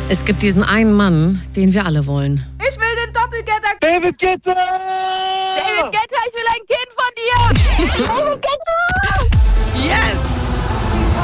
Es gibt diesen einen Mann, den wir alle wollen. Ich will den Doppelgetter. David Guetta! David Guetta!